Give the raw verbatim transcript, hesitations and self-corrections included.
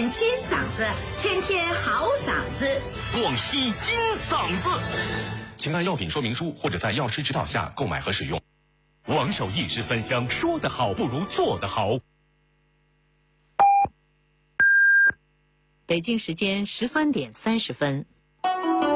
天金嗓子，天天好嗓子。 广西金嗓子，请按药品说明书或者在药师指导下购买和使用。王守义十三香，说得好不如做得好。 北京时间十三点三十分。